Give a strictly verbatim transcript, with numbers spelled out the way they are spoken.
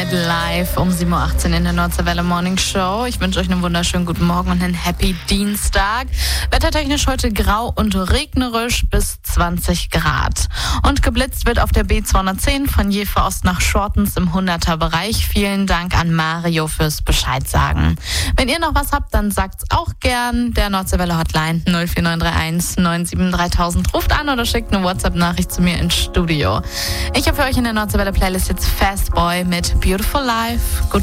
Night live um sieben Uhr achtzehn in der Nordseewelle Morning Show. Ich wünsche euch einen wunderschönen guten Morgen und einen Happy Dienstag. Wettertechnisch heute grau und regnerisch bis zwanzig Grad. Und geblitzt wird auf der B zweihundertzehn von Jever Ost nach Schortens im hunderter Bereich. Vielen Dank an Mario fürs Bescheid sagen. Wenn ihr noch was habt, dann sagt's auch gern. Der Nordseewelle Hotline null vier neun drei eins neun sieben drei tausend. Ruft an oder schickt eine WhatsApp-Nachricht zu mir ins Studio. Ich habe für euch in der Nordseewelle Playlist jetzt Fast Boy mit Beautiful Life. Gut